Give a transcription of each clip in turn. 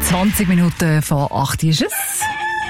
20 Minuten vor 8 ist es.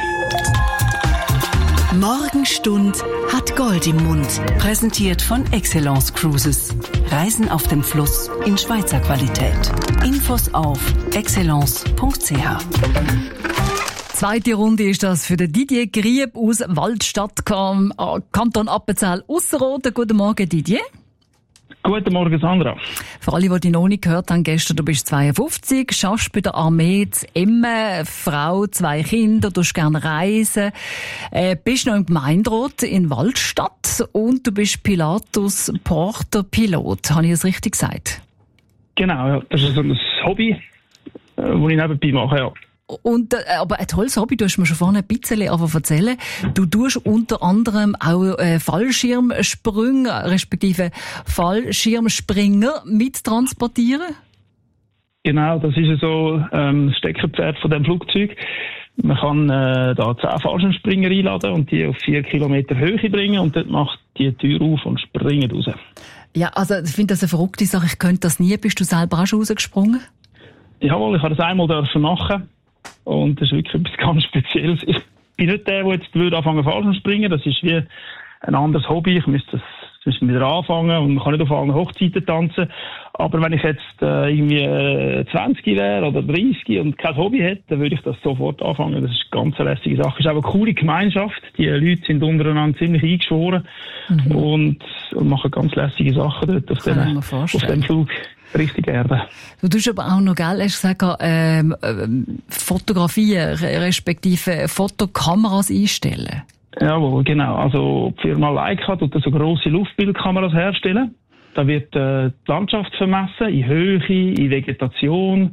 Morgenstund hat Gold im Mund. Präsentiert von Excellence Cruises. Reisen auf dem Fluss in Schweizer Qualität. Infos auf excellence.ch. Zweite Runde ist das für den Didier Grieb aus Waldstadt, Kanton Appenzell-Ausserrhoden. Guten Morgen, Didier. Guten Morgen, Sandra. Für alle, die dich noch nicht gehört haben, gestern, du bist 52, schaffst bei der Armee zu Emmen, Frau, 2 Kinder, du gerne reisen, bist noch im Gemeinderat in Waldstadt und du bist Pilatus Porter Pilot. Habe ich das richtig gesagt? Genau, ja. Das ist so ein Hobby, das ich nebenbei mache, ja. Und, aber ein tolles Hobby, du hast mir schon vorhin ein bisschen erzählen. Du tust unter anderem auch Fallschirmsprünge, respektive Fallschirmspringer mittransportieren? Genau, das ist so das Steckenpferd von dem Flugzeug. Man kann da 10 Fallschirmspringer einladen und die auf 4 Kilometer Höhe bringen und dort macht die Tür auf und springen raus. Ja, also ich finde das eine verrückte Sache. Ich könnte das nie. Bist du selber auch schon rausgesprungen? Jawohl, ich habe das einmal machen. Und das ist wirklich etwas ganz Spezielles. Ich bin nicht der jetzt anfangen Fallschirm springen. Das ist wie ein anderes Hobby. Ich müsste wieder anfangen und man kann nicht auf allen Hochzeiten tanzen. Aber wenn ich jetzt irgendwie 20 wäre oder 30 und kein Hobby hätte, dann würde ich das sofort anfangen. Das ist eine ganz lässige Sache. Es ist auch eine coole Gemeinschaft. Die Leute sind untereinander ziemlich eingeschworen und machen ganz lässige Sachen dort auf dem Flug. Richtig Erde. Du tust aber auch noch, gell, hast gesagt, Fotografien, respektive Fotokameras einstellen. Jawohl, genau. Also die Firma Leica tut so grosse Luftbildkameras herstellen. Da wird die Landschaft vermessen, in Höhe, in Vegetation,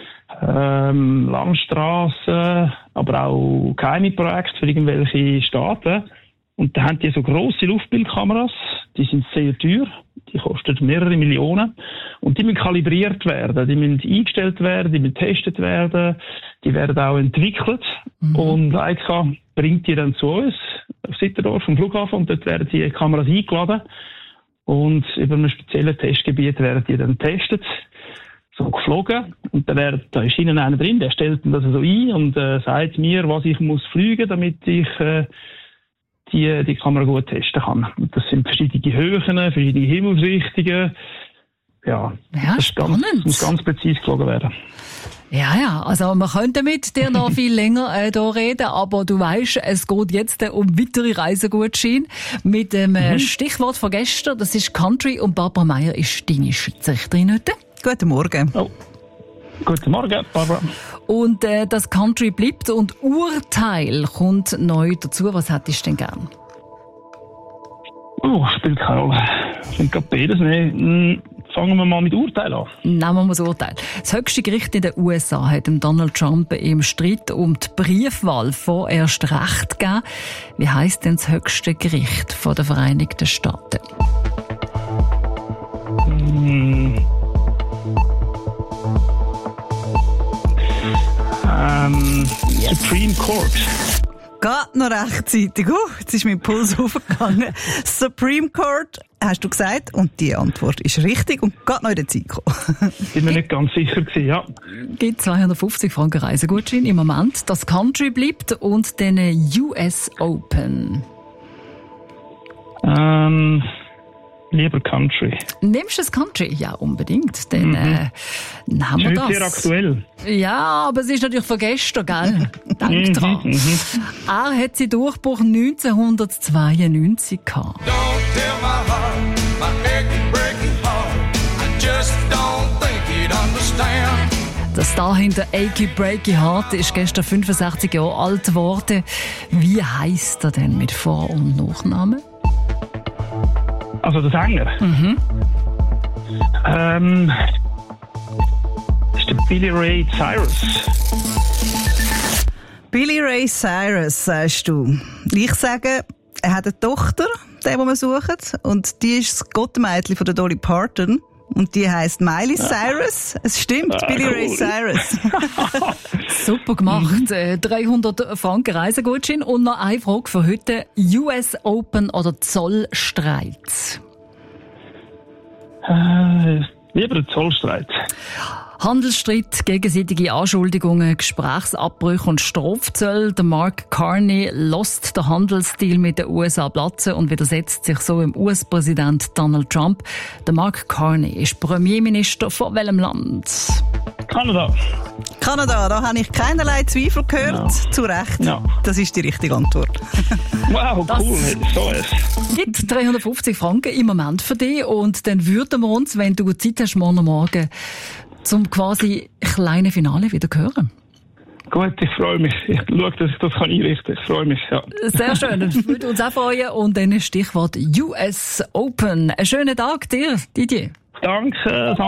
Landstraßen, aber auch geheime Projekte für irgendwelche Staaten. Und da haben die so grosse Luftbildkameras, die sind sehr teuer, die kosten mehrere Millionen. Und die müssen kalibriert werden, die müssen eingestellt werden, die müssen getestet werden, die werden auch entwickelt. Und Leica bringt die dann zu uns, auf Sitterdorf, vom Flughafen, und dort werden die Kameras eingeladen. Und über einem speziellen Testgebiet werden die dann getestet, so geflogen. Und da ist innen einer drin, der stellt das so ein und sagt mir, was ich muss fliegen, damit ich die Kamera gut testen kann. Und das sind verschiedene Höhen, verschiedene Himmelsrichtungen. Ja, das spannend. Muss ganz präzise geflogen werden. Ja, also man könnte mit dir noch viel länger hier reden, aber du weisst, es geht jetzt um weitere Reisegutscheine mit dem Stichwort von gestern, das ist Country, und Barbara Meier ist deine Schiedsrichterin heute. Guten Morgen. Oh. Guten Morgen, Barbara. Und das Country bleibt und Urteil kommt neu dazu. Was hättest du denn gern? Oh, spielt keine Rolle. Ich finde gerade beides nicht. Fangen wir mal mit Urteil an. Nehmen wir das Urteil. Das höchste Gericht in den USA hat dem Donald Trump im Streit um die Briefwahl vorerst Recht gegeben. Wie heisst denn das höchste Gericht von den Vereinigten Staaten? Supreme Court. Geht noch rechtzeitig. Jetzt ist mein Puls hochgegangen. Supreme Court, hast du gesagt. Und die Antwort ist richtig und geht noch in der Zeit gekommen. Bin mir nicht ganz sicher gewesen, ja. Gibt 250 Franken Reisegutschein im Moment. Das Country bleibt und den US Open. Lieber Country. Nimmst du das Country? Ja, unbedingt. Dann haben wir das. Sehr aktuell. Ja, aber es ist natürlich von gestern, gell? Denk dran. Er hat seinen Durchbruch 1992 gehabt. Der Star hinter Achy Breaky Heart ist gestern 65 Jahre alt geworden. Wie heisst er denn mit Vor- und Nachnamen? Also der Sänger? Das ist der Billy Ray Cyrus. Billy Ray Cyrus, sagst du. Ich sage, er hat eine Tochter, den wir suchen, und die ist das Gottmädchen von der Dolly Parton. Und die heisst Miley Cyrus. Es stimmt, Billy Ray Cyrus. Super gemacht. 300 Franken Reisegutschein. Und noch eine Frage für heute. US Open oder Zollstreit? Lieber ein Zollstreit. Handelsstreit, gegenseitige Anschuldigungen, Gesprächsabbrüche und Strafzölle. Der Mark Carney lässt den Handelsdeal mit den USA platzen und widersetzt sich so im US-Präsident Donald Trump. Der Mark Carney ist Premierminister von welchem Land? Kanada. Kanada, da habe ich keinerlei Zweifel gehört. Ja. Zu Recht. Ja. Das ist die richtige Antwort. Wow, cool. So ist. Gibt 350 Franken im Moment für dich und dann würden wir uns, wenn du Zeit hast, morgen zum quasi kleinen Finale wieder hören. Gut, ich freue mich. Ich schaue, dass ich das einrichten kann. Ich freue mich, ja. Sehr schön. Das würde uns auch freuen. Und dann Stichwort US Open. Einen schönen Tag dir, Didier. Danke,